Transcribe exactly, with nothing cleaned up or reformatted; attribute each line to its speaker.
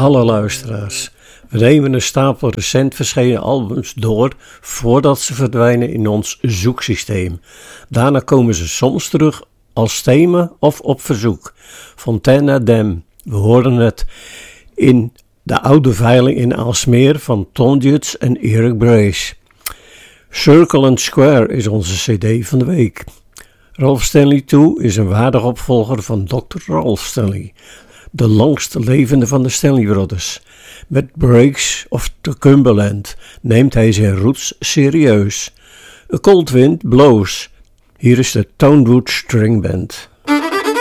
Speaker 1: alle luisteraars. We nemen een stapel recent verschenen albums door voordat ze verdwijnen in ons zoeksysteem. Daarna komen ze soms terug als thema of op verzoek. Fontana Dam, we horen het in de oude veiling in Aalsmeer van Ton Jutz en Eric Brace. Circle and Square is onze cd van de week. Ralph Stanley twee is een waardig opvolger van dokter Ralph Stanley, de langst levende van de Stanley Brothers. Met Breaks of the Cumberland neemt hij zijn roots serieus. A Cold Wind Blows. Hier is de Tonewood String Band.